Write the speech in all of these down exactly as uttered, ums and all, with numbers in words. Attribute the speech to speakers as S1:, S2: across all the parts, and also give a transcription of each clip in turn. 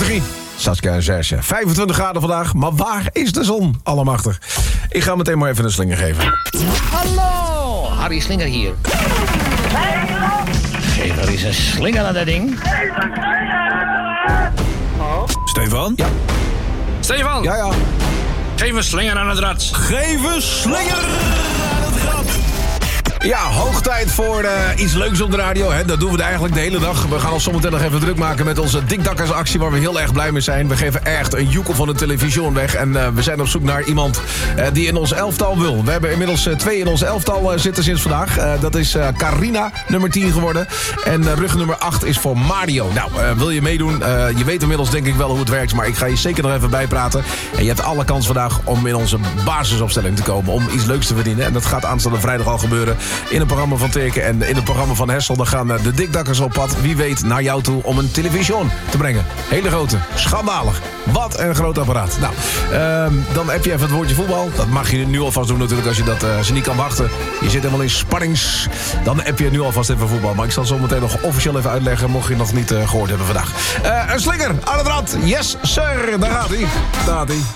S1: categorie. Saskia en Serge. vijfentwintig graden vandaag, maar waar is de zon? Allemachtig. Ik ga meteen maar even een slinger geven.
S2: Hallo, Harry Slinger hier. Geef er eens een slinger aan dat ding.
S1: Stefan? Ja.
S2: Stefan!
S1: Ja, ja.
S2: Geef een slinger aan het rad.
S1: Geef een slinger aan het rad. Ja, hoog tijd voor uh, iets leuks op de radio. Hè? Dat doen we eigenlijk de hele dag. We gaan ons zometeen nog even druk maken met onze Dikdakkersactie, waar we heel erg blij mee zijn. We geven echt een joekel van de televisie weg. En uh, we zijn op zoek naar iemand uh, die in ons elftal wil. We hebben inmiddels uh, twee in ons elftal uh, zitten sinds vandaag. Uh, dat is uh, Carina, nummer tien geworden. En uh, rug nummer acht is voor Mario. Nou, uh, wil je meedoen? Uh, je weet inmiddels denk ik wel hoe het werkt. Maar ik ga je zeker nog even bijpraten. En je hebt alle kans vandaag om in onze basisopstelling te komen. Om iets leuks te verdienen. En dat gaat aanstaande vrijdag al gebeuren. In het programma van Teken en in het programma van Hessel. Dan gaan de Dikdakkers op pad, wie weet, naar jou toe om een televisie te brengen. Hele grote, schandalig. Wat een groot apparaat. Nou, uh, dan heb je even het woordje voetbal. Dat mag je nu alvast doen natuurlijk als je, dat, uh, als je niet kan wachten. Je zit helemaal in sparrings. Dan heb je nu alvast even voetbal. Maar ik zal zo meteen nog officieel even uitleggen, mocht je nog niet uh, gehoord hebben vandaag. Uh, een slinger aan het rad. Yes, sir. Daar gaat hij. Daar gaat hij.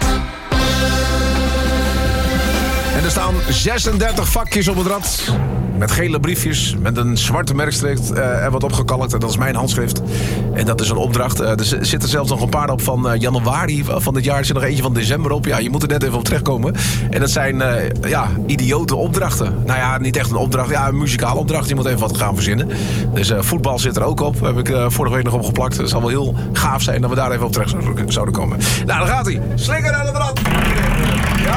S1: En er staan zesentdertig vakjes op het rad. Met gele briefjes, met een zwarte merkstreep uh, en wat opgekalkt. En dat is mijn handschrift. En dat is een opdracht. Uh, er zitten zelfs nog een paar op van uh, januari van dit jaar. Er zit nog eentje van december op. Ja, je moet er net even op terechtkomen. En dat zijn uh, ja, idiote opdrachten. Nou ja, niet echt een opdracht. Ja, een muzikale opdracht. Je moet even wat gaan verzinnen. Dus uh, voetbal zit er ook op. Heb ik uh, vorige week nog opgeplakt. Het zal wel heel gaaf zijn dat we daar even op terecht zouden komen. Nou, daar gaat hij. Slinger aan het rad. Ja.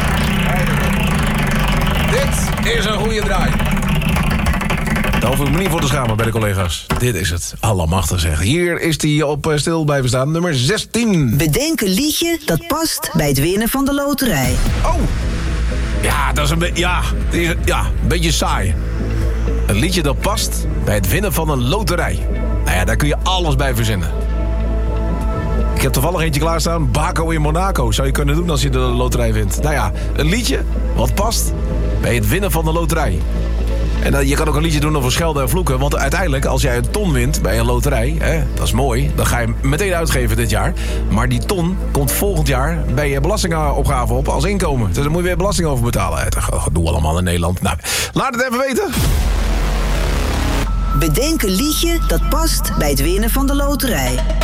S1: Dit is een goede draai. Daar hoef ik me niet voor te schamen bij de collega's. Dit is het. Allemachtig zeg. Hier is hij op stil blijven staan. Nummer zestien.
S3: Bedenk een liedje dat past bij het winnen van de loterij.
S1: Oh. Ja, dat is een, be- ja, ja, een beetje saai. Een liedje dat past bij het winnen van een loterij. Nou ja, daar kun je alles bij verzinnen. Ik heb toevallig eentje klaarstaan. Baco in Monaco zou je kunnen doen als je de loterij wint. Nou ja, een liedje wat past bij het winnen van de loterij. En uh, je kan ook een liedje doen over schelden en vloeken. Want uiteindelijk, als jij een ton wint bij een loterij, hè, dat is mooi, dan ga je hem meteen uitgeven dit jaar. Maar die ton komt volgend jaar bij je belastingopgave op als inkomen. Dus daar moet je weer belasting over betalen. Dat doen we allemaal in Nederland. Nou, laat het even weten.
S3: Bedenk een liedje dat past bij het winnen van de loterij.